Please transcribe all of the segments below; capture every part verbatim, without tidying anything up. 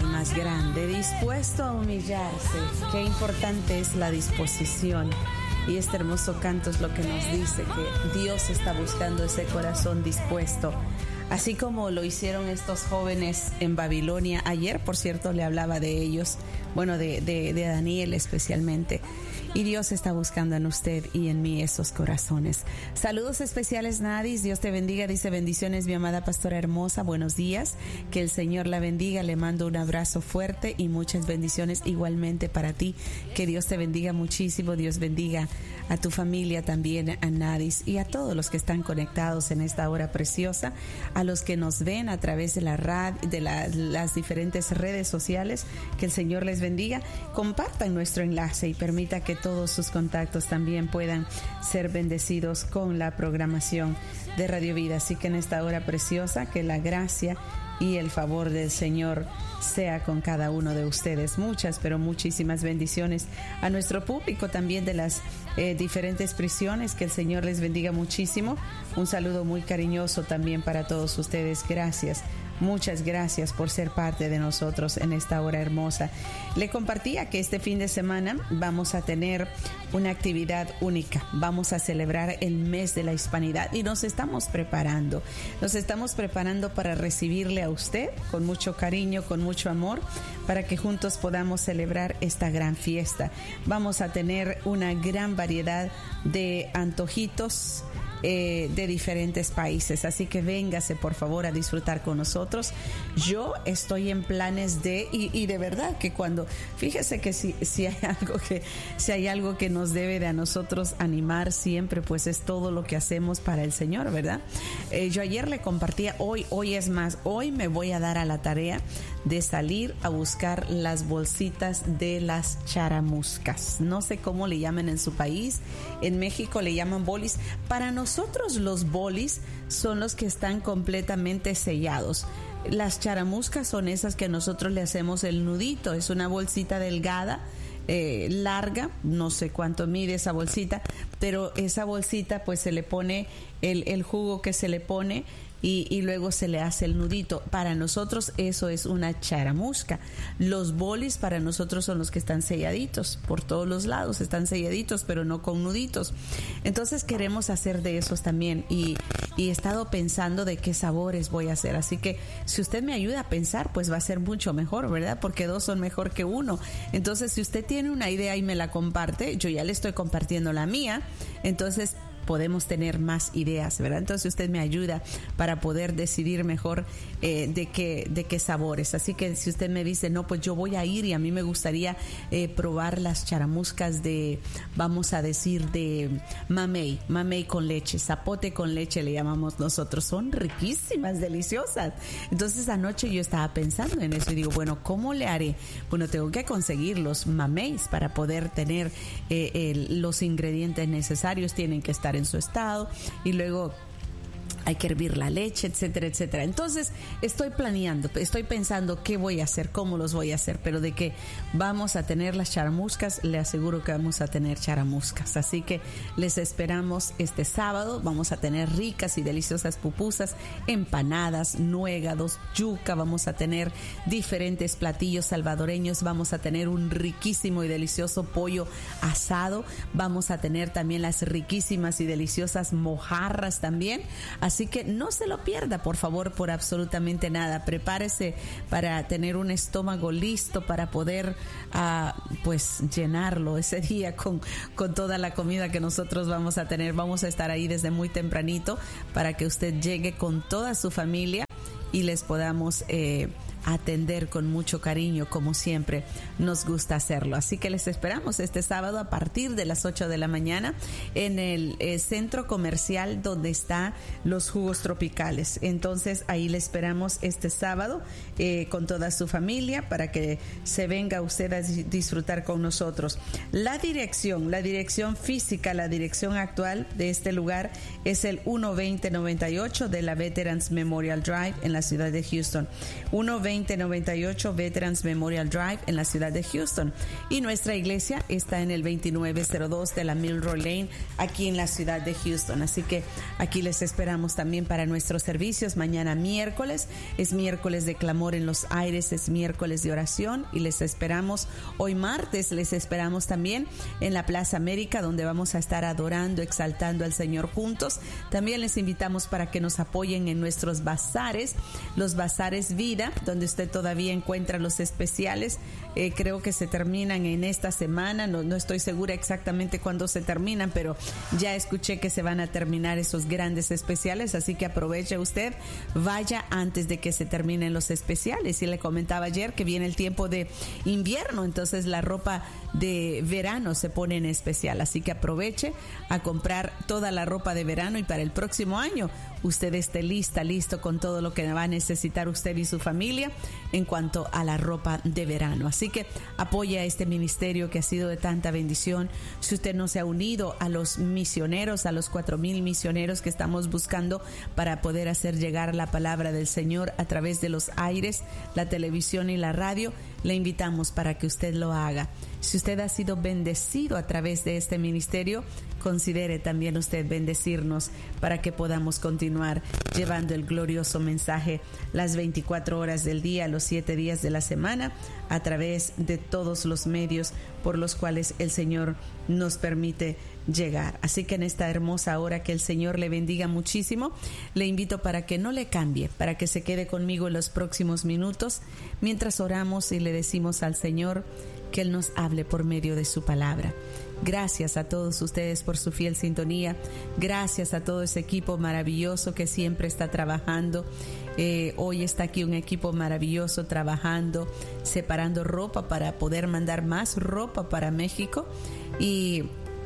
al más grande, dispuesto a humillarse. Qué importante es la disposición. Y este hermoso canto es lo que nos dice que Dios está buscando ese corazón dispuesto. Así como lo hicieron estos jóvenes en Babilonia. Ayer, por cierto, le hablaba de ellos, bueno, de, de, de Daniel especialmente. Y Dios está buscando en usted y en mí esos corazones. Saludos especiales, Nadis. Dios te bendiga. Dice: bendiciones, mi amada pastora hermosa. Buenos días. Que el Señor la bendiga. Le mando un abrazo fuerte y muchas bendiciones igualmente para ti. Que Dios te bendiga muchísimo. Dios bendiga a tu familia también, a Nadis, y a todos los que están conectados en esta hora preciosa, a los que nos ven a través de la radio, de la, las diferentes redes sociales. Que el Señor les bendiga. Compartan nuestro enlace y permita que todos sus contactos también puedan ser bendecidos con la programación de Radio Vida. Así que en esta hora preciosa, que la gracia y el favor del Señor sea con cada uno de ustedes. Muchas, pero muchísimas bendiciones a nuestro público también de las eh, diferentes prisiones. Que el Señor les bendiga muchísimo. Un saludo muy cariñoso también para todos ustedes. Gracias. Muchas gracias por ser parte de nosotros en esta hora hermosa. Le compartía que este fin de semana vamos a tener una actividad única. Vamos a celebrar el mes de la hispanidad y nos estamos preparando. Nos estamos preparando para recibirle a usted con mucho cariño, con mucho amor, para que juntos podamos celebrar esta gran fiesta. Vamos a tener una gran variedad de antojitos Eh, de diferentes países, así que véngase por favor a disfrutar con nosotros. Yo estoy en planes de y, y de verdad que cuando fíjese que si, si hay algo que si hay algo que nos debe de a nosotros animar siempre, pues es todo lo que hacemos para el Señor, ¿verdad? Eh, yo ayer le compartía, hoy hoy es más, hoy me voy a dar a la tarea de salir a buscar las bolsitas de las charamuscas. No sé cómo le llaman en su país. En México le llaman bolis. Para nosotros Nosotros los bolis son los que están completamente sellados. Las charamuscas son esas que nosotros le hacemos el nudito. Es una bolsita delgada, eh, larga, no sé cuánto mide esa bolsita, pero esa bolsita pues se le pone el, el jugo que se le pone y, y luego se le hace el nudito. Para nosotros eso es una charamusca. Los bolis para nosotros son los que están selladitos, por todos los lados están selladitos, pero no con nuditos. Entonces queremos hacer de esos también y, y he estado pensando de qué sabores voy a hacer. Así que si usted me ayuda a pensar, pues va a ser mucho mejor, ¿verdad? Porque dos son mejor que uno. Entonces si usted tiene una idea y me la comparte, yo ya le estoy compartiendo la mía, entonces podemos tener más ideas, ¿verdad? Entonces usted me ayuda para poder decidir mejor eh, de qué de qué sabores. Así que si usted me dice, no, pues yo voy a ir y a mí me gustaría eh, probar las charamuscas de, vamos a decir, de mamey, mamey con leche, zapote con leche le llamamos nosotros. Son riquísimas, deliciosas. Entonces anoche yo estaba pensando en eso y digo, bueno, ¿cómo le haré? Bueno, tengo que conseguir los mameys para poder tener eh, el, los ingredientes necesarios. Tienen que estar en su estado y luego hay que hervir la leche, etcétera, etcétera. Entonces estoy planeando, estoy pensando qué voy a hacer, cómo los voy a hacer, pero de que vamos a tener las charamuscas, le aseguro que vamos a tener charamuscas. Así que les esperamos este sábado. Vamos a tener ricas y deliciosas pupusas, empanadas, nuegados, yuca, vamos a tener diferentes platillos salvadoreños, vamos a tener un riquísimo y delicioso pollo asado, vamos a tener también las riquísimas y deliciosas mojarras también. Así que no se lo pierda, por favor, por absolutamente nada. Prepárese para tener un estómago listo para poder uh, pues llenarlo ese día con, con toda la comida que nosotros vamos a tener. Vamos a estar ahí desde muy tempranito para que usted llegue con toda su familia y les podamos eh, atender con mucho cariño, como siempre nos gusta hacerlo. Así que les esperamos este sábado a partir de las ocho de la mañana en el eh, centro comercial donde están los jugos tropicales. Entonces ahí le esperamos este sábado eh, con toda su familia para que se venga usted a disfrutar con nosotros. La dirección, la dirección física, la dirección actual de este lugar es el uno veinte noventa y ocho de la Veterans Memorial Drive en la ciudad de Houston. uno veinte veinte noventa y ocho Veterans Memorial Drive en la ciudad de Houston. Y nuestra iglesia está en el veintinueve cero dos de la Milroy Lane, aquí en la ciudad de Houston. Así que aquí les esperamos también para nuestros servicios. Mañana miércoles es miércoles de clamor en los aires, es miércoles de oración y les esperamos. Hoy martes les esperamos también en la Plaza América, donde vamos a estar adorando, exaltando al Señor juntos. También les invitamos para que nos apoyen en nuestros bazares, los bazares Vida, donde usted todavía encuentra los especiales. Eh, creo que se terminan en esta semana, no, no estoy segura exactamente cuándo se terminan, pero ya escuché que se van a terminar esos grandes especiales, así que aproveche usted, vaya antes de que se terminen los especiales. Y le comentaba ayer que viene el tiempo de invierno, entonces la ropa de verano se pone en especial, así que aproveche a comprar toda la ropa de verano y para el próximo año usted esté lista, listo con todo lo que va a necesitar usted y su familia en cuanto a la ropa de verano. Así que apoya a este ministerio que ha sido de tanta bendición. Si usted no se ha unido a los misioneros, a los cuatro mil misioneros que estamos buscando para poder hacer llegar la palabra del Señor a través de los aires, la televisión y la radio, le invitamos para que usted lo haga. Si usted ha sido bendecido a través de este ministerio, considere también usted bendecirnos para que podamos continuar llevando el glorioso mensaje las veinticuatro horas del día, los siete días de la semana, a través de todos los medios por los cuales el Señor nos permite llegar. Así que en esta hermosa hora, que el Señor le bendiga muchísimo, le invito para que no le cambie, para que se quede conmigo en los próximos minutos mientras oramos y le decimos al Señor que Él nos hable por medio de su palabra. Gracias a todos ustedes por su fiel sintonía. Gracias a todo ese equipo maravilloso que siempre está trabajando. Eh, hoy está aquí un equipo maravilloso trabajando, separando ropa para poder mandar más ropa para México. Y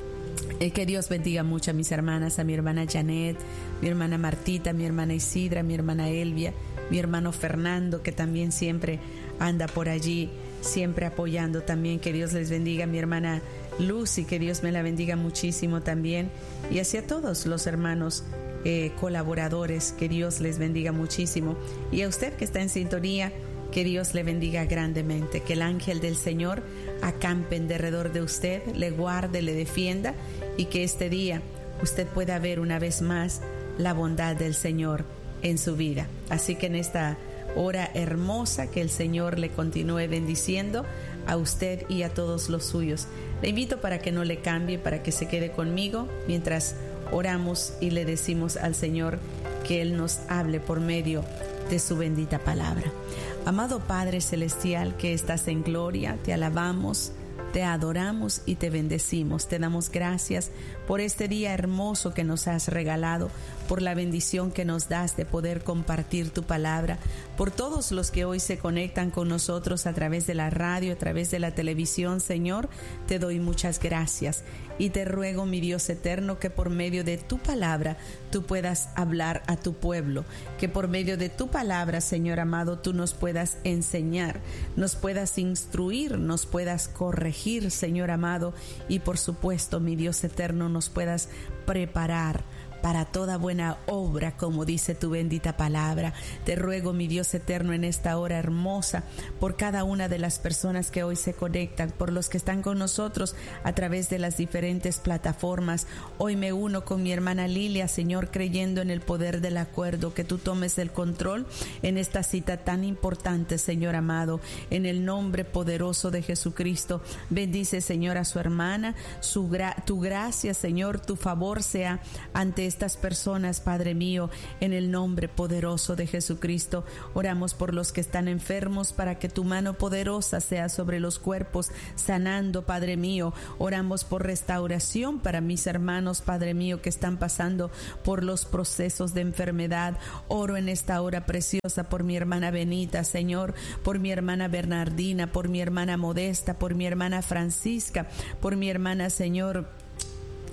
eh, que Dios bendiga mucho a mis hermanas, a mi hermana Janet, mi hermana Martita, mi hermana Isidra, mi hermana Elvia, mi hermano Fernando, que también siempre anda por allí, siempre apoyando también. Que Dios les bendiga, mi hermana Lucy, que Dios me la bendiga muchísimo también, y hacia todos los hermanos eh, colaboradores, que Dios les bendiga muchísimo, y a usted que está en sintonía, que Dios le bendiga grandemente, que el ángel del Señor acampe en derredor de usted, le guarde, le defienda, y que este día usted pueda ver una vez más la bondad del Señor en su vida. Así que en esta hora hermosa, que el Señor le continúe bendiciendo a usted y a todos los suyos. Le invito para que no le cambie, para que se quede conmigo mientras oramos y le decimos al Señor que Él nos hable por medio de su bendita palabra. Amado Padre Celestial, que estás en gloria, te alabamos, te adoramos y te bendecimos. Te damos gracias por este día hermoso que nos has regalado, por la bendición que nos das de poder compartir tu palabra, por todos los que hoy se conectan con nosotros a través de la radio, a través de la televisión. Señor, te doy muchas gracias y te ruego, mi Dios eterno, que por medio de tu palabra tú puedas hablar a tu pueblo, que por medio de tu palabra, Señor amado, tú nos puedas enseñar, nos puedas instruir, nos puedas corregir, Señor amado, y por supuesto, mi Dios eterno, nos puedas preparar para toda buena obra, como dice tu bendita palabra. Te ruego, mi Dios eterno, en esta hora hermosa, por cada una de las personas que hoy se conectan, por los que están con nosotros a través de las diferentes plataformas. Hoy me uno con mi hermana Lilia, Señor, creyendo en el poder del acuerdo, que tú tomes el control en esta cita tan importante, Señor amado, en el nombre poderoso de Jesucristo. Bendice, Señor, a su hermana, su gra- tu gracia, Señor, tu favor sea ante estas personas, Padre mío, en el nombre poderoso de Jesucristo. Oramos por los que están enfermos, para que tu mano poderosa sea sobre los cuerpos, sanando, Padre mío. Oramos por restauración para mis hermanos, Padre mío, que están pasando por los procesos de enfermedad. Oro en esta hora preciosa por mi hermana Benita, Señor, por mi hermana Bernardina, por mi hermana Modesta, por mi hermana Francisca, por mi hermana, Señor,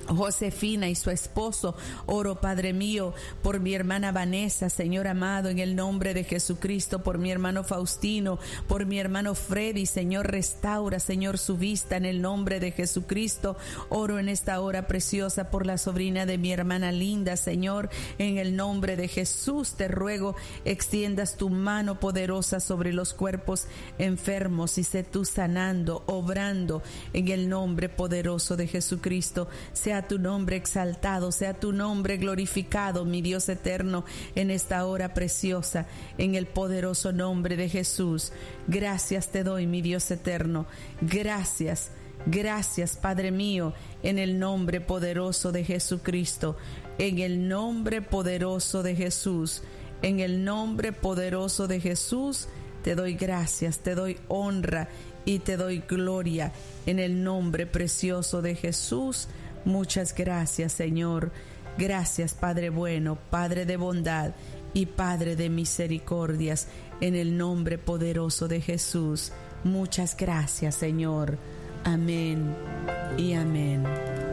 Josefina y su esposo. Oro, Padre mío, por mi hermana Vanessa, Señor amado, en el nombre de Jesucristo, por mi hermano Faustino, por mi hermano Freddy. Señor, restaura, Señor, su vista en el nombre de Jesucristo. Oro en esta hora preciosa por la sobrina de mi hermana Linda, Señor, en el nombre de Jesús te ruego, extiendas tu mano poderosa sobre los cuerpos enfermos y sé tú sanando, obrando en el nombre poderoso de Jesucristo. Sea tu nombre exaltado, sea tu nombre glorificado, mi Dios eterno, en esta hora preciosa, en el poderoso nombre de Jesús. Gracias te doy, mi Dios eterno. Gracias, gracias, Padre mío, en el nombre poderoso de Jesucristo, en el nombre poderoso de Jesús, en el nombre poderoso de Jesús, te doy gracias, te doy honra y te doy gloria, en el nombre precioso de Jesús. Muchas gracias, Señor. Gracias, Padre bueno, Padre de bondad y Padre de misericordias, en el nombre poderoso de Jesús. Muchas gracias, Señor. Amén y amén.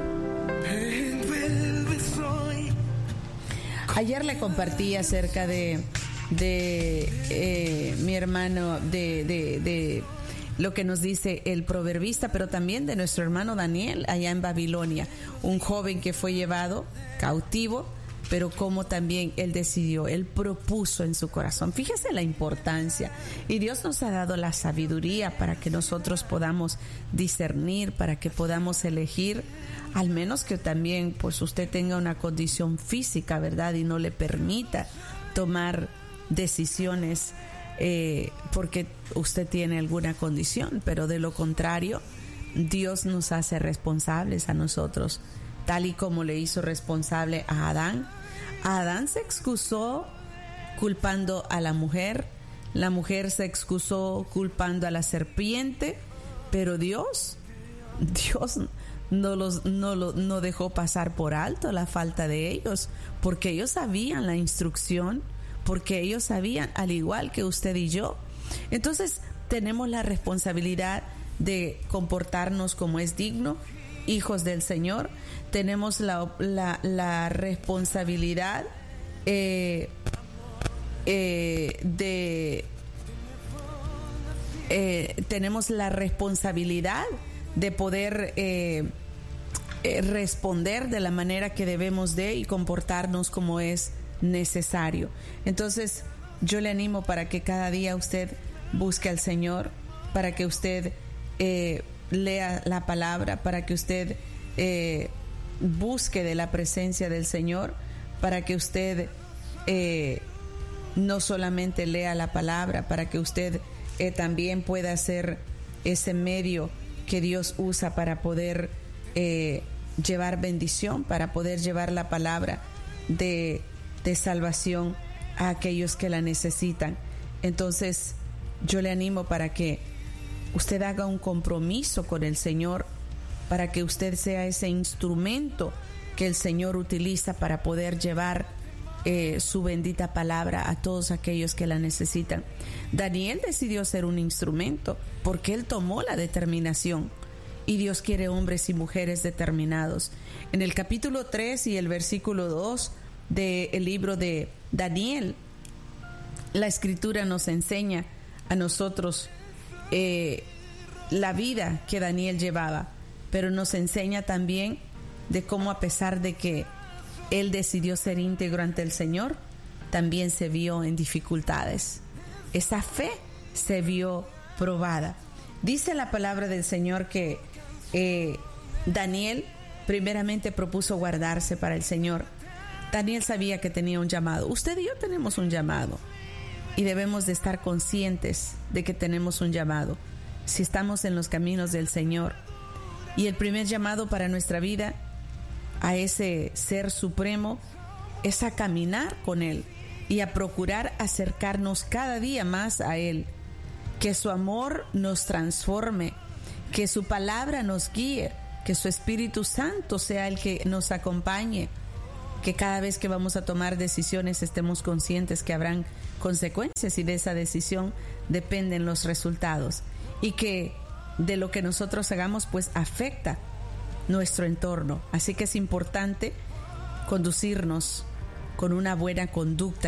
Ayer le compartí acerca de, de eh, mi hermano, de, de, de lo que nos dice el proverbista, pero también de nuestro hermano Daniel allá en Babilonia, un joven que fue llevado cautivo, pero como también él decidió, él propuso en su corazón. Fíjese la importancia, y Dios nos ha dado la sabiduría para que nosotros podamos discernir, para que podamos elegir, al menos que también pues usted tenga una condición física, ¿verdad? Y no le permita tomar decisiones Eh, porque usted tiene alguna condición, pero de lo contrario, Dios nos hace responsables a nosotros, tal y como le hizo responsable a Adán. A Adán se excusó culpando a la mujer, la mujer se excusó culpando a la serpiente, pero Dios, Dios no los, no lo, no dejó pasar por alto la falta de ellos, porque ellos sabían la instrucción, porque ellos sabían, al igual que usted y yo. Entonces tenemos la responsabilidad de comportarnos como es digno, hijos del Señor. Tenemos la, la, la responsabilidad eh, eh, de eh, tenemos la responsabilidad de poder eh, eh, responder de la manera que debemos de y comportarnos como es necesario. Entonces yo le animo para que cada día usted busque al Señor, para que usted eh, lea la palabra, para que usted eh, busque de la presencia del Señor, para que usted eh, no solamente lea la palabra, para que usted eh, también pueda ser ese medio que Dios usa para poder eh, llevar bendición, para poder llevar la palabra de de salvación a aquellos que la necesitan. Entonces yo le animo para que usted haga un compromiso con el Señor, para que usted sea ese instrumento que el Señor utiliza para poder llevar eh, su bendita palabra a todos aquellos que la necesitan. Daniel decidió ser un instrumento porque él tomó la determinación, y Dios quiere hombres y mujeres determinados. En el capítulo tres y el versículo dos del libro de Daniel, la escritura nos enseña a nosotros eh, la vida que Daniel llevaba, pero nos enseña también de cómo, a pesar de que él decidió ser íntegro ante el Señor, también se vio en dificultades. Esa fe se vio probada. Dice la palabra del Señor que eh, Daniel primeramente propuso guardarse para el Señor. Daniel sabía que tenía un llamado. Usted y yo tenemos un llamado y debemos de estar conscientes de que tenemos un llamado si estamos en los caminos del Señor. Y el primer llamado para nuestra vida a ese ser supremo es a caminar con Él y a procurar acercarnos cada día más a Él. Que su amor nos transforme, que su palabra nos guíe, que su Espíritu Santo sea el que nos acompañe. Que cada vez que vamos a tomar decisiones estemos conscientes que habrán consecuencias y de esa decisión dependen los resultados, y que de lo que nosotros hagamos pues afecta nuestro entorno. Así que es importante conducirnos con una buena conducta